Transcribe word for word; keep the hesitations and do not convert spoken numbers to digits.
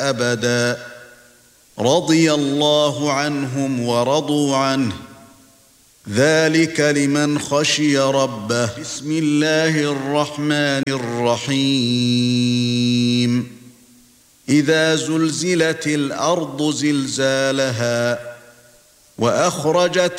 أبدا رضي الله عنهم ورضوا عنه ذلك لمن خشي ربه بسم الله الرحمن الرحيم إذا زلزلت الأرض زلزالها وأخرجت